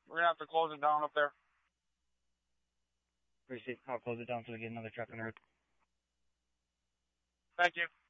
We're gonna have to close it down up there. Appreciate it. I'll close it down so we get another truck on the road. Thank you.